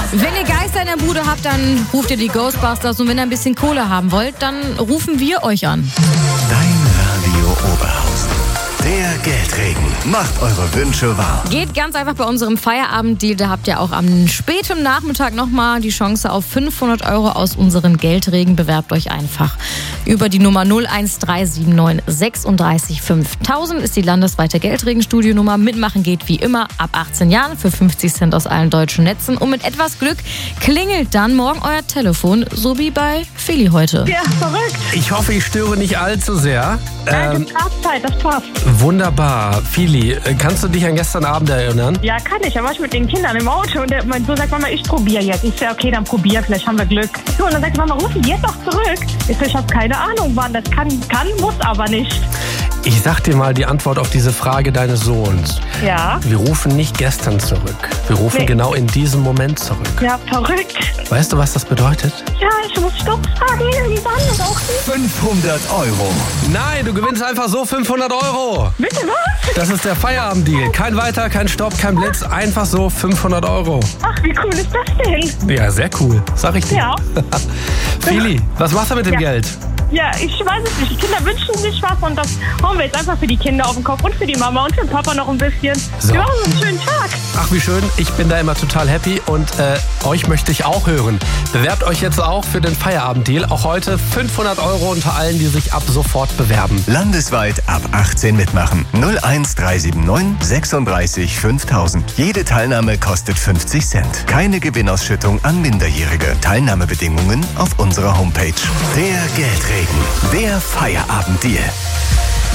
Wenn ihr Geister in der Bude habt, dann ruft ihr die Ghostbusters. Und wenn ihr ein bisschen Kohle haben wollt, dann rufen wir euch an. Dein Radio Oberhausen. Der Geldregen macht eure Wünsche wahr. Geht ganz einfach bei unserem Feierabenddeal. Da habt ihr auch am späten Nachmittag nochmal die Chance auf 500 € aus unserem Geldregen. Bewerbt euch einfach über die Nummer 01379 36 5000 ist die landesweite Geldregen-Studio-Nummer. Mitmachen geht wie immer ab 18 Jahren für 50 Cent aus allen deutschen Netzen. Und mit etwas Glück klingelt dann morgen euer Telefon, so wie bei Feli heute. Ja, verrückt. Ich hoffe, ich störe nicht allzu sehr. Das passt halt, das passt. Wunderbar. Fili, kannst du dich an gestern Abend erinnern? Ja, kann ich. Da war ich mit den Kindern im Auto und mein Sohn sagt, Mama, ich probiere jetzt. Ich sage, okay, dann probier, vielleicht haben wir Glück. So, und dann sagt Mama, ruf jetzt doch zurück. Ich sage, ich habe keine Ahnung, wann das kann, muss aber nicht. Ich sag dir mal die Antwort auf diese Frage deines Sohns. Ja. Wir rufen nicht gestern zurück. Wir rufen genau in diesem Moment zurück. Ja, verrückt. Weißt du, was das bedeutet? Ja, ich muss Stopp fragen, irgendwann und auch nicht. 500 €. Nein, du gewinnst einfach so 500 €. Bitte was? Das ist der Feierabenddeal. Kein Weiter, kein Stopp, kein Blitz. Einfach so 500 €. Ach, wie cool ist das denn? Ja, sehr cool. Sag ich dir. Ja. Fili, was machst du mit dem Geld? Ja, ich weiß es nicht. Die Kinder wünschen sich was und das hauen wir jetzt einfach für die Kinder auf den Kopf und für die Mama und für den Papa noch ein bisschen. So. Ja, so einen schönen Tag. Ach, wie schön. Ich bin da immer total happy und euch möchte ich auch hören. Bewerbt euch jetzt auch für den Feierabenddeal. Auch heute 500 € unter allen, die sich ab sofort bewerben. Landesweit ab 18 mitmachen. 01379 36 5000. Jede Teilnahme kostet 50 Cent. Keine Gewinnausschüttung an Minderjährige. Teilnahmebedingungen auf unserer Homepage. Der Geldregen. Der Feierabenddeal.